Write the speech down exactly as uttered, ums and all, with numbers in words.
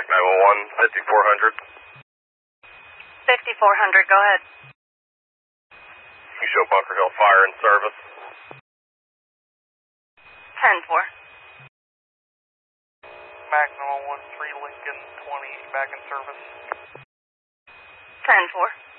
nine one one, fifty-four hundred. fifty-four hundred, go ahead. You show Bunker Hill Fire in service. ten four. Magnum one one three Lincoln twenty back in service. ten four.